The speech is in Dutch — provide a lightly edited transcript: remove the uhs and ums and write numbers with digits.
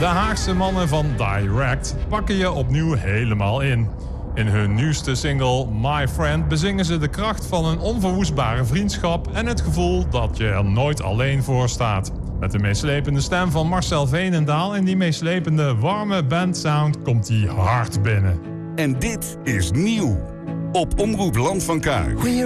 De Haagse mannen van Direct pakken je opnieuw helemaal in. In hun nieuwste single My Friend bezingen ze de kracht van een onverwoestbare vriendschap en het gevoel dat je er nooit alleen voor staat. Met de meeslepende stem van Marcel Veenendaal en die meeslepende warme bandsound komt hij hard binnen. En dit is nieuw op Omroep Land van Kuik.